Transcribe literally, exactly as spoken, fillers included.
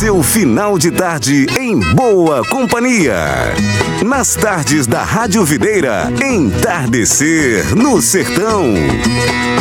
seu final de tarde em boa companhia. Nas tardes da Rádio Videira, Entardecer no Sertão.